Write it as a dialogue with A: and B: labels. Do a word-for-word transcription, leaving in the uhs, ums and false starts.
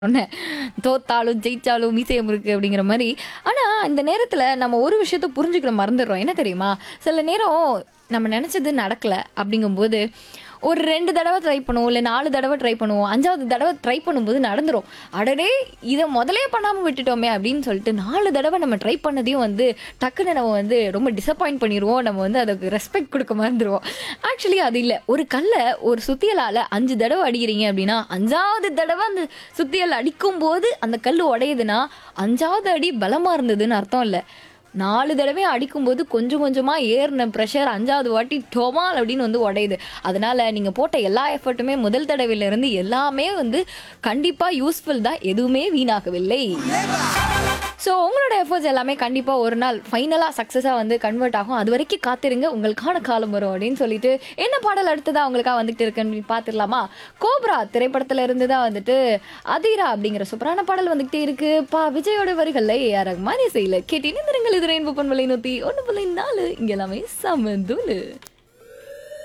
A: சொன்னேன். தோத்தாலும், ஜெயிச்சாலும் மீசைய முறுக்கு அப்படிங்கிற மாரி. ஆனா, இந்த நேரத்துல நம்ம ஒரு விஷயத்த புரிஞ்சுக்கிற மறந்துடுறோம். என்ன தெரியுமா? சில நேரம் நம்ம நெனச்சது நடக்கல அப்படிங்கும்போது, ஒரு ரெண்டு தடவ ட்ரை பண்ணுவோம். இல்ல நாலு தடவ ட்ரை பண்ணுவோம். அஞ்சாவது தடவ ட்ரை பண்ணும்போது நடந்துரும். அடடே! இத முதலே பண்ணாம விட்டுட்டோமே அப்படின்னு சொல்லிட்டு நாலு தடவ நம்ம ட்ரை பண்ணதையும் வந்து டக்குனு நம்ம வந்து ரொம்ப டிசப்பாயிண்ட் பண்ணிருவோம். நம்ம வந்து அதுக்கு ரெஸ்பெக்ட் குடுக்க மறந்துருவோம். ஆக்சுவலி அது இல்ல. ஒரு கல்ல ஒரு சுத்தியலால அஞ்சு தடவ அடிக்கிறீங்க அப்படின்னா, அஞ்சாவது தடவ அந்த சுத்தியல் அடிக்கும்போது அந்த கல்லு உடையுதுன்னா, அஞ்சாவது அடி பலமா இருந்ததுன்னு அர்த்தம் இல்ல. நாலு தடவையும் அடிக்கும்போது கொஞ்சம் கொஞ்சமா ஏறுன பிரஷர் அஞ்சாவது வாட்டி டொமால் அப்படின்னு வந்து உடையுது. அதனால நீங்க போட்ட எல்லா எஃபர்ட்டுமே முதல் தடவையில இருந்து எல்லாமே வந்து கண்டிப்பா யூஸ்ஃபுல் தான். எதுவுமே வீணாகவில்லை. ஸோ உங்களோட எஃபர்ட்ஸ் எல்லாமே கண்டிப்பா ஒரு நாள் ஃபைனலா சக்ஸஸா வந்து கன்வெர்ட் ஆகும். அதுவரைக்கும் காத்திருங்க. உங்களுக்கான காலம் வரும் அப்படின்னு சொல்லிட்டு, என்ன பாடல் அடுத்ததா உங்களுக்கா வந்துட்டு இருக்குன்னு பார்த்துடலாமா? கோப்ரா திரைப்படத்துல இருந்து தான் வந்துட்டு அதிரா அப்படிங்கிற சூப்பரான பாடல் வந்துகிட்டே இருக்கு. பா விஜயோட வரிகள்ல ஏஆர் ரஹ்மான் இசையில கேட்டு இணைந்திருங்கள். இது ரெயின்போ பண்பலை நூத்தி ஒன்று புள்ளி நாலு இங்க எல்லாமே சமதூளு.